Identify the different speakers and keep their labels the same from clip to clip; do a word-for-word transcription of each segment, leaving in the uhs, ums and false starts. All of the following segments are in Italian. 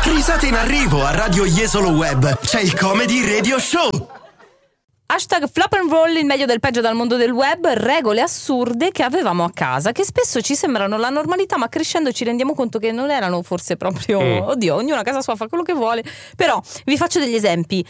Speaker 1: Risate in arrivo a Radio Jesolo Web. C'è il Comedy Radio Show.
Speaker 2: Hashtag flop and roll, il meglio del peggio dal mondo del web. Regole assurde che avevamo a casa, che spesso ci sembrano la normalità, ma crescendo ci rendiamo conto che non erano forse proprio mm. Oddio, ognuno a casa sua fa quello che vuole. Però vi faccio degli esempi.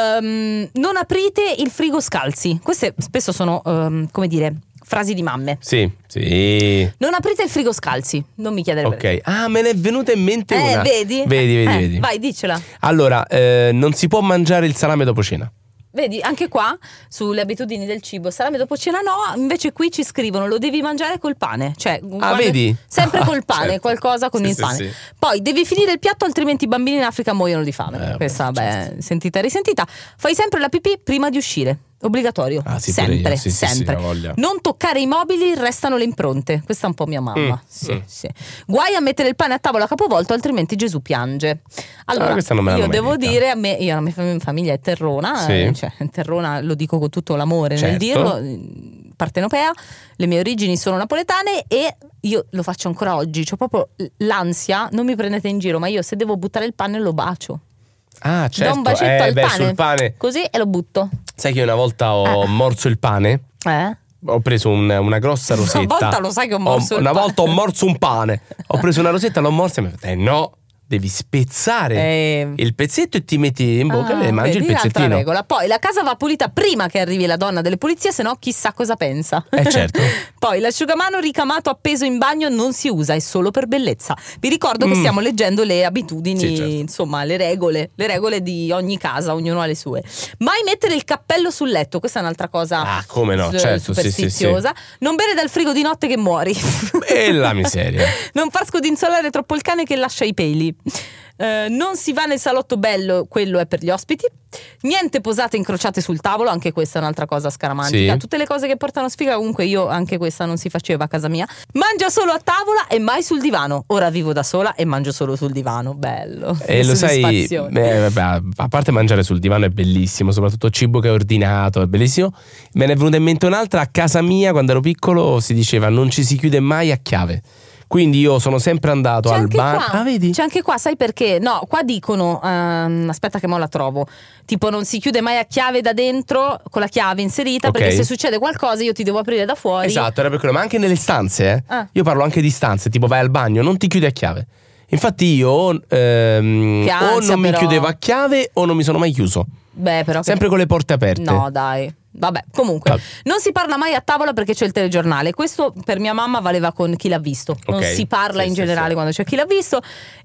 Speaker 2: um, Non aprite il frigo scalzi. Queste spesso sono, um, come dire, frasi di mamme.
Speaker 3: Sì, sì.
Speaker 2: Non aprite il frigo scalzi. Non mi chiedere
Speaker 3: Ok,
Speaker 2: perché.
Speaker 3: ah, me ne è venuta in mente
Speaker 2: Eh,
Speaker 3: una.
Speaker 2: vedi?
Speaker 3: Vedi, vedi,
Speaker 2: Eh,
Speaker 3: vedi.
Speaker 2: vai, dicela.
Speaker 3: Allora, eh, non si può mangiare il salame dopo cena.
Speaker 2: Vedi, anche qua sulle abitudini del cibo, salame dopo cena no, invece qui ci scrivono lo devi mangiare col pane. Cioè,
Speaker 3: ah, vedi?
Speaker 2: Sempre col pane,
Speaker 3: certo.
Speaker 2: qualcosa con
Speaker 3: sì,
Speaker 2: il
Speaker 3: sì,
Speaker 2: pane.
Speaker 3: Sì.
Speaker 2: Poi devi finire il piatto, altrimenti i bambini in Africa muoiono di fame.
Speaker 3: Eh,
Speaker 2: Questa,
Speaker 3: certo.
Speaker 2: beh, sentita e risentita. Fai sempre la pipì prima di uscire. Obbligatorio,
Speaker 3: ah, sì,
Speaker 2: sempre,
Speaker 3: sì,
Speaker 2: sempre.
Speaker 3: Sì, sì,
Speaker 2: non toccare i mobili, restano le impronte. Questa è un po' mia mamma.
Speaker 3: Mm,
Speaker 2: sì,
Speaker 3: mm.
Speaker 2: sì. Guai a mettere il pane a tavola capovolto, altrimenti Gesù piange. Allora,
Speaker 3: ah, non me
Speaker 2: io devo
Speaker 3: detta.
Speaker 2: dire, a me, io la mia famiglia è terrona,
Speaker 3: sì.
Speaker 2: eh, cioè terrona lo dico con tutto l'amore
Speaker 3: certo.
Speaker 2: nel dirlo, partenopea, le mie origini sono napoletane e io lo faccio ancora oggi, c'ho proprio l'ansia, non mi prendete in giro, ma io se devo buttare il pane lo bacio.
Speaker 3: Ah, certo.
Speaker 2: Do un bacetto
Speaker 3: eh,
Speaker 2: al
Speaker 3: beh,
Speaker 2: pane,
Speaker 3: sul pane.
Speaker 2: Così e lo butto.
Speaker 3: Sai che io una volta ho
Speaker 2: eh.
Speaker 3: morso il pane?
Speaker 2: Eh?
Speaker 3: Ho preso un, una grossa rosetta.
Speaker 2: Una volta lo sai che ho morso
Speaker 3: ho,
Speaker 2: il
Speaker 3: Una
Speaker 2: pane.
Speaker 3: volta ho morso un pane. Ho preso una rosetta, l'ho morsa e mi ha detto, eh no, devi spezzare
Speaker 2: eh.
Speaker 3: il pezzetto e ti metti in bocca
Speaker 2: ah,
Speaker 3: e mangi
Speaker 2: vedi,
Speaker 3: il pezzettino.
Speaker 2: Regola. Poi la casa va pulita prima che arrivi la donna delle pulizie, se no chissà cosa pensa.
Speaker 3: Eh certo.
Speaker 2: Poi l'asciugamano ricamato appeso in bagno non si usa, è solo per bellezza. Vi ricordo che
Speaker 3: mm.
Speaker 2: stiamo leggendo le abitudini,
Speaker 3: sì, certo.
Speaker 2: insomma le regole, le regole di ogni casa, ognuno ha le sue. Mai mettere il cappello sul letto, questa è un'altra cosa
Speaker 3: ah, come no, certo,
Speaker 2: superstiziosa.
Speaker 3: Sì, sì, sì.
Speaker 2: Non bere dal frigo di notte che muori.
Speaker 3: E la miseria.
Speaker 2: Non far scodinzolare troppo il cane che lascia i peli. Uh, non si va nel salotto bello, quello è per gli ospiti. Niente posate incrociate sul tavolo, anche questa è un'altra cosa scaramantica.
Speaker 3: Sì.
Speaker 2: Tutte le cose che portano sfiga, comunque io anche questa non si faceva a casa mia. Mangia solo a tavola e mai sul divano. Ora vivo da sola e mangio solo sul divano. Bello.
Speaker 3: E lo sai, eh, vabbè, a parte mangiare sul divano è bellissimo, soprattutto cibo che è ordinato, è bellissimo. Me ne è venuta in mente un'altra. A casa mia, quando ero piccolo, si diceva non ci si chiude mai a chiave. Quindi io sono sempre andato
Speaker 2: c'è
Speaker 3: al
Speaker 2: anche
Speaker 3: bar.
Speaker 2: Qua,
Speaker 3: ah, vedi?
Speaker 2: C'è anche qua, sai perché? No, qua dicono, um, aspetta che mo la trovo. Tipo non si chiude mai a chiave da dentro con la chiave inserita,
Speaker 3: okay.
Speaker 2: Perché se succede qualcosa io ti devo aprire da fuori.
Speaker 3: Esatto, era per quello, ma anche nelle stanze, eh.
Speaker 2: Ah.
Speaker 3: Io parlo anche di stanze, tipo vai al bagno, non ti chiudi a chiave. Infatti io ehm,
Speaker 2: ansia,
Speaker 3: o non mi
Speaker 2: però.
Speaker 3: chiudevo a chiave o non mi sono mai chiuso.
Speaker 2: Beh, però
Speaker 3: sempre
Speaker 2: che...
Speaker 3: con le porte aperte.
Speaker 2: No, dai. Vabbè, comunque
Speaker 3: Vabbè.
Speaker 2: non si parla mai a tavola perché c'è il telegiornale. Questo per mia mamma valeva con chi l'ha visto. Non
Speaker 3: okay.
Speaker 2: si parla
Speaker 3: sì,
Speaker 2: in
Speaker 3: sì,
Speaker 2: generale
Speaker 3: sì.
Speaker 2: quando c'è chi l'ha visto.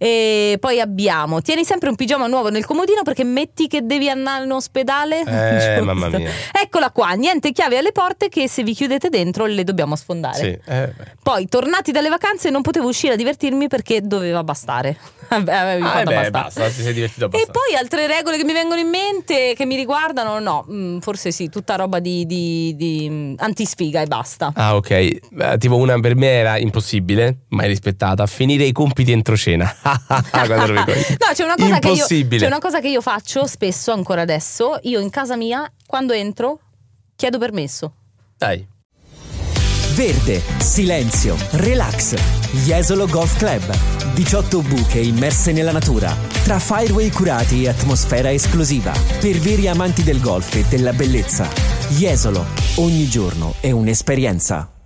Speaker 2: E poi abbiamo tieni sempre un pigiama nuovo nel comodino perché metti che devi andare in ospedale.
Speaker 3: Eh, mamma mia.
Speaker 2: Eccola qua, niente chiavi alle porte che se vi chiudete dentro le dobbiamo sfondare.
Speaker 3: Sì, eh,
Speaker 2: Poi tornati dalle vacanze non potevo uscire a divertirmi perché doveva bastare. Avevi
Speaker 3: ah,
Speaker 2: fatto
Speaker 3: beh,
Speaker 2: basta.
Speaker 3: basta, ti sei divertito
Speaker 2: E
Speaker 3: abbastanza.
Speaker 2: poi altre regole che mi vengono in mente che mi riguardano, no, mh, forse sì, tutta roba di, di, di mh, antisfiga e basta.
Speaker 3: Ah, ok. Eh, tipo una per me era impossibile, mai rispettata, finire i compiti entro cena. Quando ero piccolo.
Speaker 2: No, c'è una cosa che io
Speaker 3: Impossibile.
Speaker 2: c'è una cosa che io faccio spesso ancora adesso. Io in casa mia, quando entro, chiedo permesso.
Speaker 3: Dai.
Speaker 4: Verde, silenzio, relax. Jesolo Golf Club. diciotto buche immerse nella natura, tra fireway curati e atmosfera esclusiva. Per veri amanti del golf e della bellezza. Jesolo, ogni giorno è un'esperienza.